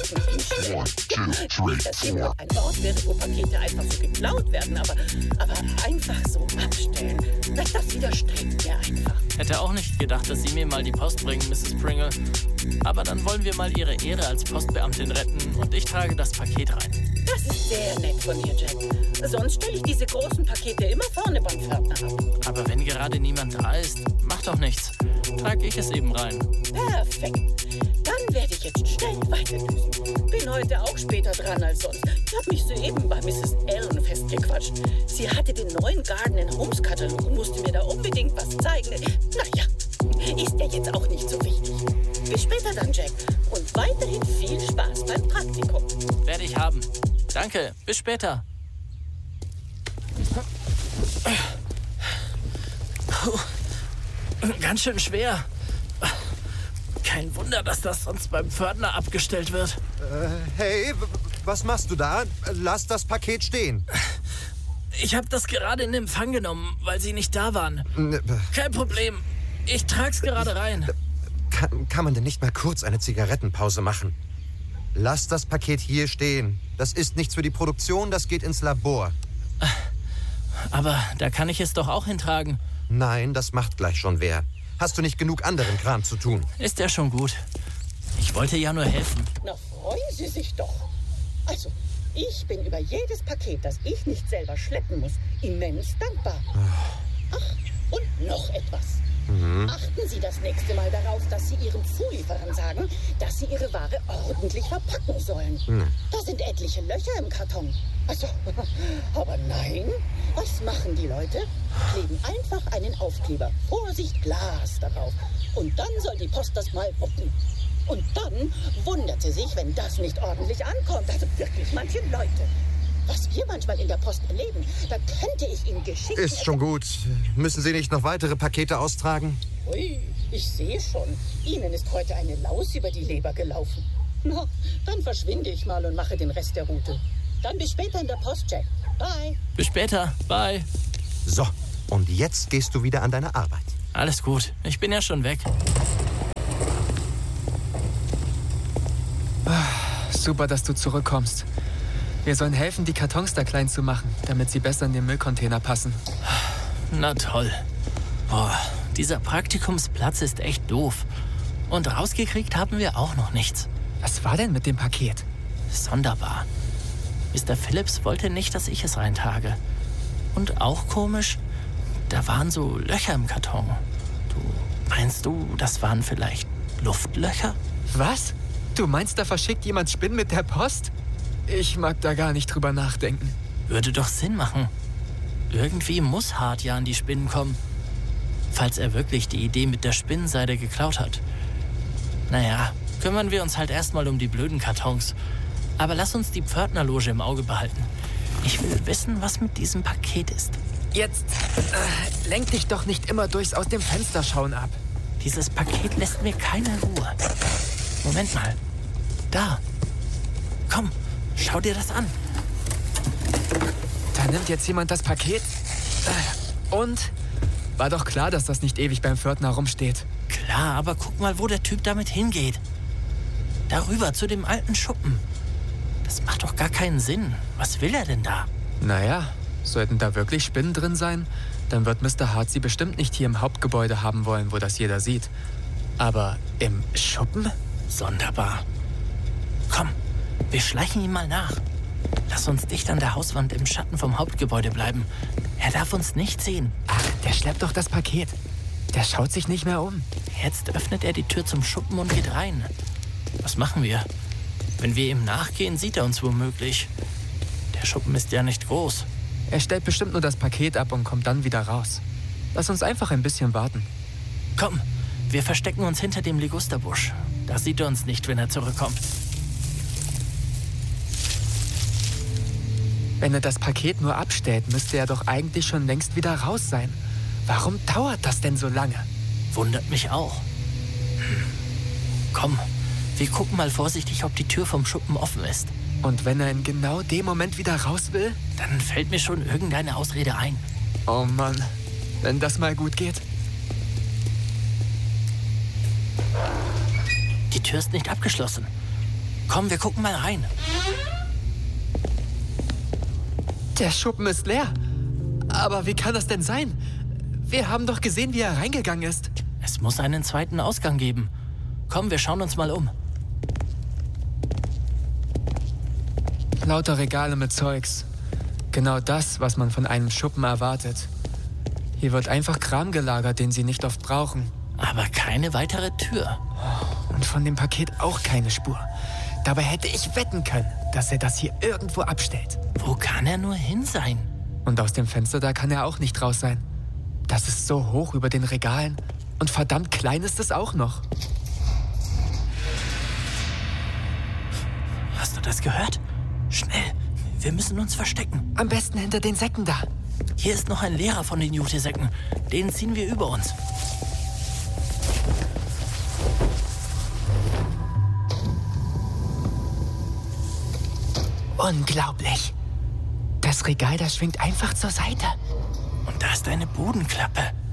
Paketen hinstellen. Nicht, dass hier nur ein Ort wäre, wo Pakete einfach so geklaut werden, aber einfach so abstellen. Das widerstrebt mir einfach. Hätte auch nicht gedacht, dass Sie mir mal die Post bringen, Mrs. Pringle. Aber dann wollen wir mal Ihre Ehre als Postbeamtin retten und ich trage das Paket rein. Das ist sehr nett von dir, Jack. Sonst stelle ich diese großen Pakete immer vorne beim Pförtner ab. Aber wenn gerade niemand da ist, macht doch nichts. Trage ich es eben rein. Perfekt. Dann werde ich jetzt schnell weiterdüsen. Bin heute auch später dran als sonst. Ich habe mich soeben bei Mrs. Allen festgequatscht. Sie hatte den neuen Garden & Homes Katalog und musste mir da unbedingt was zeigen. Naja, ist ja jetzt auch nicht so wichtig. Bis später dann, Jack. Und weiterhin viel Spaß beim Praktikum. Werde ich haben. Danke, bis später. Puh. Ganz schön schwer. Kein Wunder, dass das sonst beim Pförtner abgestellt wird. Hey, was machst du da? Lass das Paket stehen. Ich habe das gerade in Empfang genommen, weil Sie nicht da waren. Kein Problem. Ich trag's gerade rein. Kann man denn nicht mal kurz eine Zigarettenpause machen? Lass das Paket hier stehen. Das ist nichts für die Produktion, das geht ins Labor. Aber da kann ich es doch auch hintragen. Nein, das macht gleich schon wer. Hast du nicht genug anderen Kram zu tun? Ist ja schon gut. Ich wollte ja nur helfen. Na, freuen Sie sich doch. Also, ich bin über jedes Paket, das ich nicht selber schleppen muss, immens dankbar. Ach, und noch etwas. Achten Sie das nächste Mal darauf, dass Sie Ihrem Zulieferern sagen, dass Sie Ihre Ware ordentlich verpacken sollen. Da sind etliche Löcher im Karton. Also, aber nein, was machen die Leute? Kleben einfach einen Aufkleber, Vorsicht, Glas, darauf. Und dann soll die Post das mal wuppen. Und dann wundert sie sich, wenn das nicht ordentlich ankommt. Also wirklich manche Leute. Was wir manchmal in der Post erleben, da könnte ich Ihnen Geschichten... Ist schon gut. Müssen Sie nicht noch weitere Pakete austragen? Ui, ich sehe schon. Ihnen ist heute eine Laus über die Leber gelaufen. Na, dann verschwinde ich mal und mache den Rest der Route. Dann bis später in der Post, Jack. Bye. Bis später. Bye. So, und jetzt gehst du wieder an deine Arbeit. Alles gut. Ich bin ja schon weg. Super, dass du zurückkommst. Wir sollen helfen, die Kartons da klein zu machen, damit sie besser in den Müllcontainer passen. Na toll. Boah, dieser Praktikumsplatz ist echt doof. Und rausgekriegt haben wir auch noch nichts. Was war denn mit dem Paket? Sonderbar. Mr. Phillips wollte nicht, dass ich es reintrage. Und auch komisch, da waren so Löcher im Karton. Meinst du, das waren vielleicht Luftlöcher? Was? Du meinst, da verschickt jemand Spinnen mit der Post? Ich mag da gar nicht drüber nachdenken. Würde doch Sinn machen. Irgendwie muss Hart ja an die Spinnen kommen. Falls er wirklich die Idee mit der Spinnenseide geklaut hat. Naja, kümmern wir uns halt erstmal um die blöden Kartons. Aber lass uns die Pförtnerloge im Auge behalten. Ich will wissen, was mit diesem Paket ist. Jetzt lenk dich doch nicht immer durchs aus dem Fenster schauen ab. Dieses Paket lässt mir keine Ruhe. Moment mal. Da. Komm, schau dir das an. Da nimmt jetzt jemand das Paket. Und? War doch klar, dass das nicht ewig beim Pförtner rumsteht. Klar, aber guck mal, wo der Typ damit hingeht. Darüber, zu dem alten Schuppen. Das macht doch gar keinen Sinn. Was will er denn da? Naja, sollten da wirklich Spinnen drin sein, dann wird Mr. Hart sie bestimmt nicht hier im Hauptgebäude haben wollen, wo das jeder sieht. Aber im Schuppen? Sonderbar. Komm, wir schleichen ihm mal nach. Lass uns dicht an der Hauswand im Schatten vom Hauptgebäude bleiben. Er darf uns nicht sehen. Ach, der schleppt doch das Paket. Der schaut sich nicht mehr um. Jetzt öffnet er die Tür zum Schuppen und geht rein. Was machen wir? Wenn wir ihm nachgehen, sieht er uns womöglich. Der Schuppen ist ja nicht groß. Er stellt bestimmt nur das Paket ab und kommt dann wieder raus. Lass uns einfach ein bisschen warten. Komm, wir verstecken uns hinter dem Ligusterbusch. Da sieht er uns nicht, wenn er zurückkommt. Wenn er das Paket nur abstellt, müsste er doch eigentlich schon längst wieder raus sein. Warum dauert das denn so lange? Wundert mich auch. Komm, wir gucken mal vorsichtig, ob die Tür vom Schuppen offen ist. Und wenn er in genau dem Moment wieder raus will? Dann fällt mir schon irgendeine Ausrede ein. Oh Mann, wenn das mal gut geht. Die Tür ist nicht abgeschlossen. Komm, wir gucken mal rein. Der Schuppen ist leer. Aber wie kann das denn sein? Wir haben doch gesehen, wie er reingegangen ist. Es muss einen zweiten Ausgang geben. Komm, wir schauen uns mal um. Lauter Regale mit Zeugs. Genau das, was man von einem Schuppen erwartet. Hier wird einfach Kram gelagert, den sie nicht oft brauchen. Aber keine weitere Tür. Und von dem Paket auch keine Spur. Dabei hätte ich wetten können, dass er das hier irgendwo abstellt. Wo kann er nur hin sein? Und aus dem Fenster da kann er auch nicht raus sein. Das ist so hoch über den Regalen. Und verdammt klein ist es auch noch. Hast du das gehört? Schnell, wir müssen uns verstecken. Am besten hinter den Säcken da. Hier ist noch ein leerer von den Jute-Säcken. Den ziehen wir über uns. Unglaublich. Das Regal, das schwingt einfach zur Seite. Und da ist eine Bodenklappe.